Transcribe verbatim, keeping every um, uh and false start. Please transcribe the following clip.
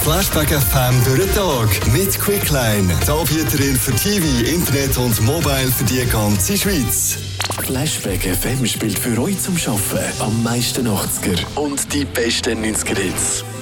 Flashback F M durch den Tag mit Quickline. Die Anbieterin für T V, Internet und Mobile für die ganze Schweiz. Flashback F M spielt für euch zum Schaffen am meisten achtziger und die besten neunziger Hits.